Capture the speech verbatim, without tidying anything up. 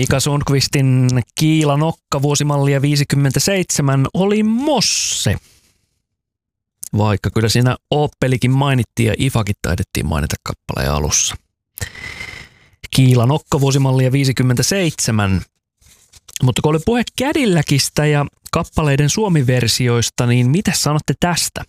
Mika Sundqvistin Kiila Nokka vuosimallia viisikymmentäseitsemän oli Mosse. Vaikka kyllä siinä Opelikin mainittiin ja Ifakin taidettiin mainita kappaleen alussa. Kiila Nokka vuosimallia viisikymmentäseitsemän. Mutta kun oli puhe Cadillacista ja kappaleiden suomiversioista, niin mitä sanotte tästä?